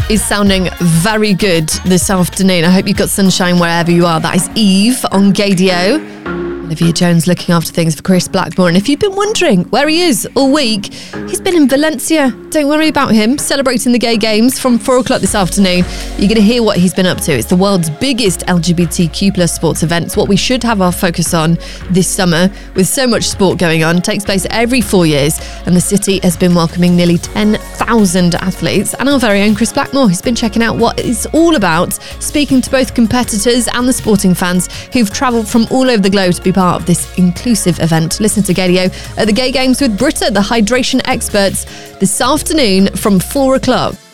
is sounding very good this afternoon. I hope you've got sunshine wherever you are. That is Eve on Gaydio. Olivia Jones looking after things for Chris Blackmore. And if you've been wondering where he is all week, he's been in Valencia. Don't worry about him. Celebrating the gay games from 4 o'clock this afternoon. You're going to hear what he's been up to. It's the world's biggest LGBTQ plus sports event. It's what we should have our focus on this summer with so much sport going on. It takes place every 4 years and the city has been welcoming nearly 10,000 athletes. And our very own Chris Blackmore, who's been checking out what it's all about, speaking to both competitors and the sporting fans who've travelled from all over the globe to be part of this inclusive event. Listen to Gaydio at the Gay Games with Britta, the hydration experts, this afternoon from 4 o'clock.